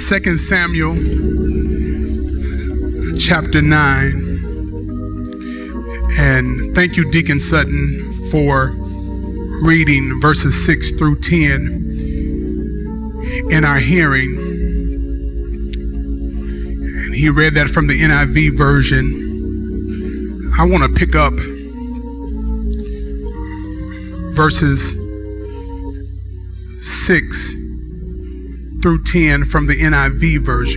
2 Samuel chapter 9. And thank you, Deacon Sutton, for reading verses 6 through 10 in our hearing. And he read that from the NIV version. I want to pick up verses 6 through 10 from the NIV version.